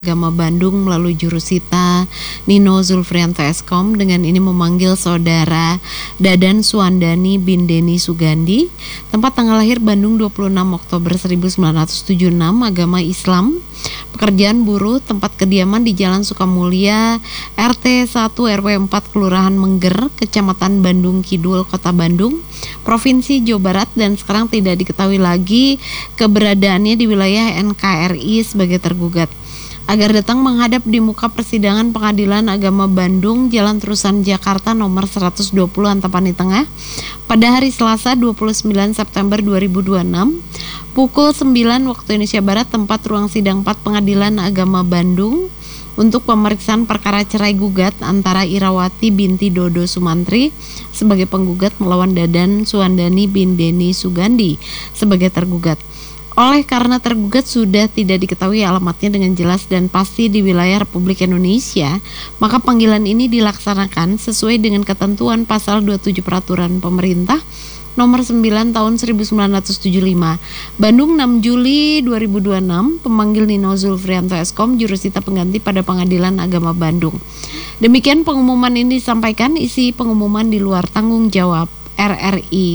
Agama Bandung melalui jurusita Nino Zulfrianto Eskom dengan ini memanggil saudara Dadan Suandani bin Deni Sugandi, tempat tanggal lahir Bandung 26 Oktober 1976, agama Islam, pekerjaan buruh, tempat kediaman di Jalan Sukamulya, RT 1 RW 4 Kelurahan Mengger, Kecamatan Bandung Kidul, Kota Bandung, Provinsi Jawa Barat, dan sekarang tidak diketahui lagi keberadaannya di wilayah NKRI sebagai tergugat. Agar datang menghadap di muka persidangan Pengadilan Agama Bandung, Jalan Terusan Jakarta nomor 120 Antapani Tengah pada hari Selasa 29 September 2026 pukul 9 waktu Indonesia Barat, tempat ruang sidang 4 Pengadilan Agama Bandung untuk pemeriksaan perkara cerai gugat antara Irawati binti Dodo Sumantri sebagai penggugat melawan Dadan Suandani bin Deni Sugandi sebagai tergugat. Oleh karena tergugat sudah tidak diketahui alamatnya dengan jelas dan pasti di wilayah Republik Indonesia, maka panggilan ini dilaksanakan sesuai dengan ketentuan pasal 27 Peraturan Pemerintah nomor 9 tahun 1975. Bandung 6 Juli 2026, pemanggil Nino Zulfrianto Eskom, jurusita pengganti pada Pengadilan Agama Bandung. Demikian pengumuman ini disampaikan, isi pengumuman di luar tanggung jawab RRI.